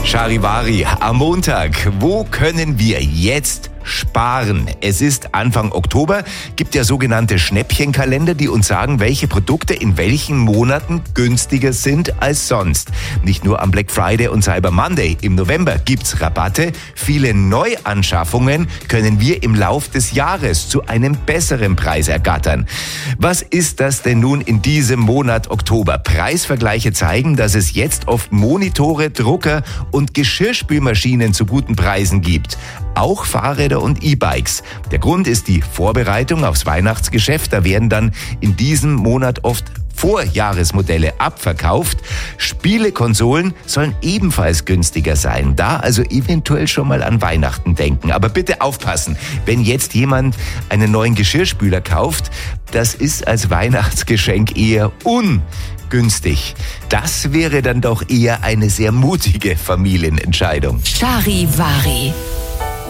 Charivari am Montag. Wo können wir jetzt sparen? Es ist Anfang Oktober, gibt ja sogenannte Schnäppchenkalender, die uns sagen, welche Produkte in welchen Monaten günstiger sind als sonst. Nicht nur am Black Friday und Cyber Monday. Im November gibt's Rabatte. Viele Neuanschaffungen können wir im Lauf des Jahres zu einem besseren Preis ergattern. Was ist das denn nun in diesem Monat Oktober? Preisvergleiche zeigen, dass es jetzt oft Monitore, Drucker und Geschirrspülmaschinen zu guten Preisen gibt. Auch Fahrräder und E-Bikes. Der Grund ist die Vorbereitung aufs Weihnachtsgeschäft. Da werden dann in diesem Monat oft Vorjahresmodelle abverkauft. Spielekonsolen sollen ebenfalls günstiger sein. Da also eventuell schon mal an Weihnachten denken. Aber bitte aufpassen, wenn jetzt jemand einen neuen Geschirrspüler kauft, das ist als Weihnachtsgeschenk eher ungünstig. Das wäre dann doch eher eine sehr mutige Familienentscheidung. Charivari.